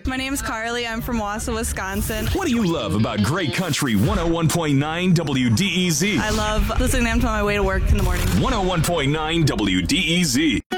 My name's Carly. I'm from Wausau, Wisconsin. What do you love about Great Country 101.9 WDEZ? I love listening to them on my way to work in the morning. 101.9 WDEZ.